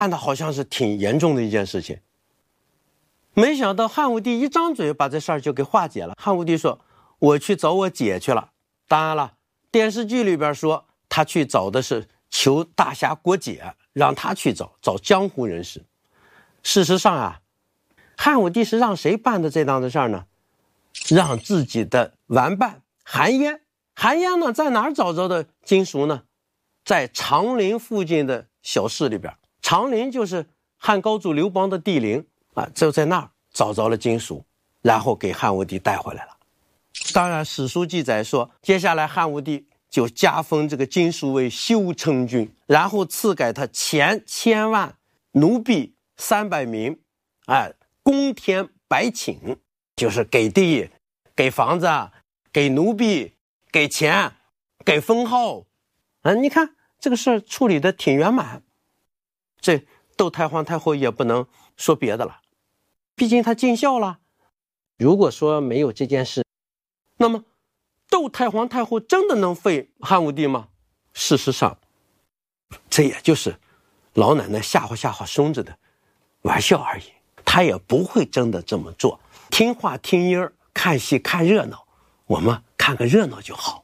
看的好像是挺严重的一件事情。没想到汉武帝一张嘴把这事儿就给化解了。汉武帝说：“我去找我姐去了。”当然了，电视剧里边说他去找的是求大侠郭解，让他去找江湖人士。事实上啊，汉武帝是让谁办的这档子事儿呢？让自己的玩伴韩嫣。韩嫣呢，在哪儿找着的金属呢？在长陵附近的小市里边。长陵就是汉高祖刘邦的地陵啊，就在那儿找着了金属，然后给汉武帝带回来了。当然史书记载说，接下来汉武帝就加封这个金属为修称君，然后赐给他钱1000万，奴婢300名，公田百顷，就是给地、给房子、给奴婢、给钱、给封号。你看这个事儿处理的挺圆满。这窦太皇太后也不能说别的了，毕竟他尽孝了。如果说没有这件事，那么窦太皇太后真的能废汉武帝吗？事实上，这也就是老奶奶吓唬孙子的玩笑而已，她也不会真的这么做。听话听音儿，看戏看热闹，我们看个热闹就好。